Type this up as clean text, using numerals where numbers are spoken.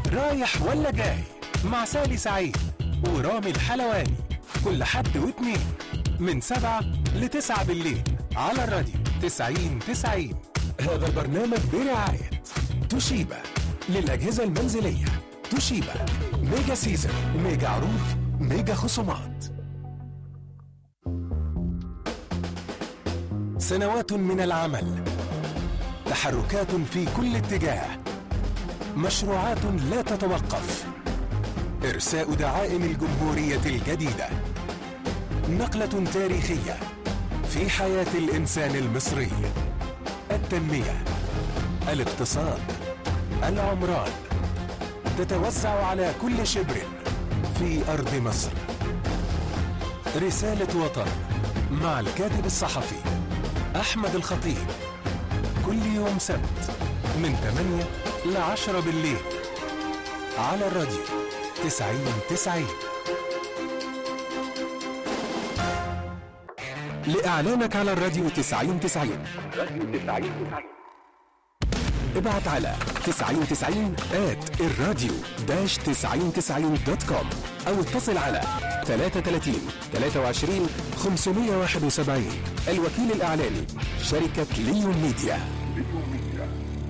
رايح ولا جاي مع سالي سعيد ورامي الحلواني كل حد واثنين من 7 ل9 بالليل على الراديو 90-90. هذا البرنامج برعاية توشيبا للأجهزة المنزلية. توشيبا ميجا سيزن، ميجا عروض، ميجا خصومات. سنوات من العمل، تحركات في كل اتجاه، مشروعات لا تتوقف، إرساء دعائم الجمهورية الجديدة، نقلة تاريخية في حياة الإنسان المصري. التنمية، الاقتصاد، العمران تتوزع على كل شبر في أرض مصر. رسالة وطن مع الكاتب الصحفي أحمد الخطيب، كل يوم سبت من 8 ل10 بالليل على الراديو 90-90. لإعلانك على الراديو 90-90 ابعت على 9090@الراديو-9090.com أو اتصل على 33 23 571. الوكيل الإعلاني شركة ليون ميديا.